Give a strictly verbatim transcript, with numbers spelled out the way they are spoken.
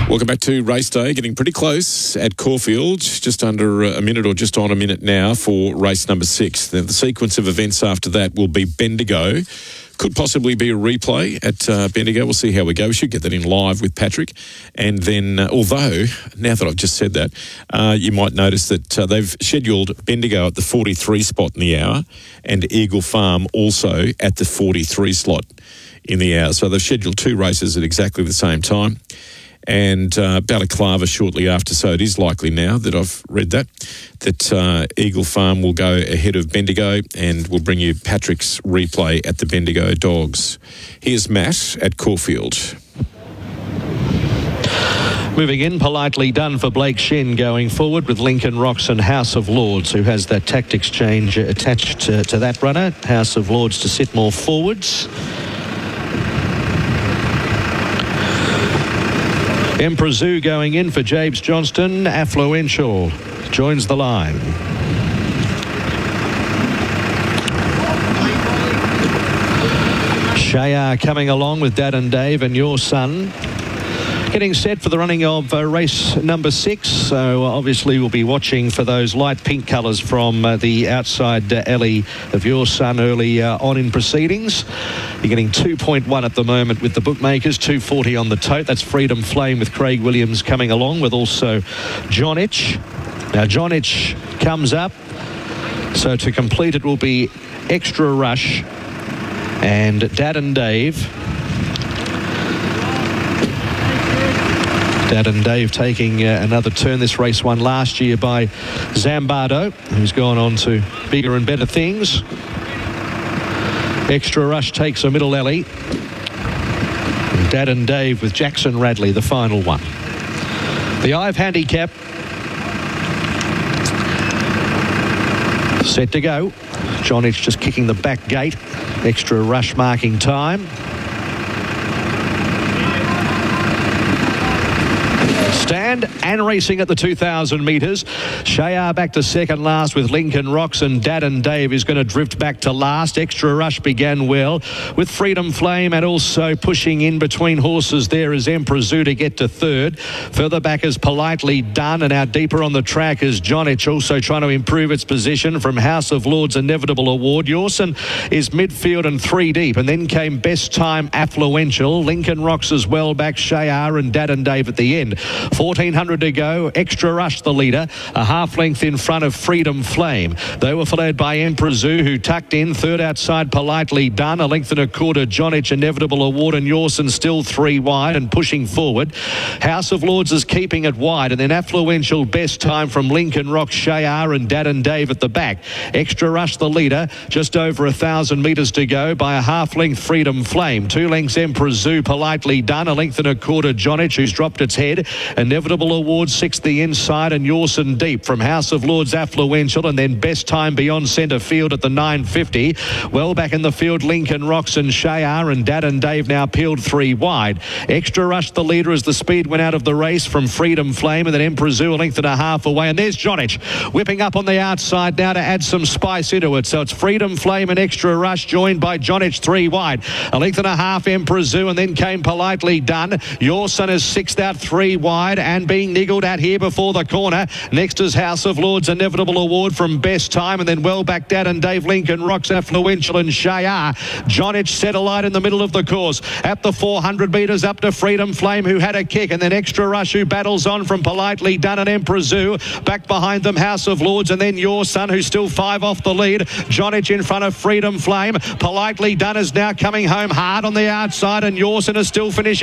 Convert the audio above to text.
Welcome back to Race Day. Getting pretty close at Caulfield, just under a minute or just on a minute now for race number six. The, the sequence of events after that will be Bendigo. Could possibly be a replay at uh, Bendigo. We'll see how we go. We should get that in live with Patrick. And then, uh, although, now that I've just said that, uh, you might notice that uh, they've scheduled Bendigo at the forty-three spot in the hour and Eagle Farm also at the forty-three slot in the hour. So they've scheduled two races at exactly the same time. And uh, Balaclava shortly after, so it is likely now that I've read that, that uh, Eagle Farm will go ahead of Bendigo, and we'll bring you Patrick's replay at the Bendigo Dogs. Here's Matt at Caulfield. Moving in, Politely Done for Blake Shin going forward with Lincoln Rocks and House of Lords, who has that tactics change attached to, to that runner. House of Lords to sit more forwards. Emperor Zoo going in for James Johnston. Affluential joins the line. Shayar coming along with Dad and Dave and Your Son. Getting set for the running of uh, race number six. So uh, obviously we'll be watching for those light pink colours from uh, the outside uh, alley of Your Son early uh, on in proceedings. You're getting two point one at the moment with the bookmakers, two forty on the tote. That's Freedom Flame with Craig Williams coming along with also John Itch. Now John Itch comes up. So to complete it will be Extra Rush and Dad and Dave. Dad and Dave taking uh, another turn. This race won last year by Zambardo, who's gone on to bigger and better things. Extra Rush takes a middle alley. And Dad and Dave with Jackson Radley, the final one. The Ive handicap. Set to go. John Itch just kicking the back gate. Extra Rush marking time. Stand and racing at the two thousand metres. Shayar back to second last with Lincoln Rocks, and Dad and Dave is going to drift back to last. Extra Rush began well with Freedom Flame, and also pushing in between horses there is Emperor Zoo to get to third. Further back is Politely Done, and out deeper on the track is John Itch, also trying to improve its position from House of Lords Inevitable Award. Yorson is midfield and three deep, and then came Best Time Affluential. Lincoln Rocks as well back, Shayar and Dad and Dave at the end. fourteen hundred to go. Extra Rush the leader, a half length in front of Freedom Flame. They were followed by Emperor Zoo, who tucked in. Third outside Politely Done, a length and a quarter John Itch Inevitable Award, and Yorson still three wide and pushing forward. House of Lords is keeping it wide, and then Affluential Best Time from Lincoln Rock, Shayar and Dad and Dave at the back. Extra Rush the leader, just over a thousand metres to go by a half length Freedom Flame. Two lengths Emperor Zoo, Politely Done, a length and a quarter John Itch, who's dropped its head. Inevitable Award sixth the inside, and Yorson deep from House of Lords Affluential, and then Best Time beyond centre field at the nine fifty. Well back in the field Lincoln Rocks and Shayar, and Dad and Dave now peeled three wide. Extra Rush the leader as the speed went out of the race from Freedom Flame, and then Emperor Zoo a length and a half away, and there's John Itch whipping up on the outside now to add some spice into it. So it's Freedom Flame and Extra Rush joined by John Itch three wide. A length and a half Emperor Zoo, and then came Politely Done. Your Son is sixth out three wide and being niggled at here before the corner. Next is House of Lords Inevitable Award from Best Time, and then well back Dad and Dave, Lincoln Rocks, Affluential and Shayar. John Itch set alight in the middle of the course at the four hundred metres up to Freedom Flame, who had a kick, and then Extra Rush, who battles on from Politely Done and Emperor Zoo. Back behind them House of Lords, and then Your Son, who's still five off the lead. John Itch in front of Freedom Flame. Politely Done is now coming home hard on the outside, and Your Son is still finishing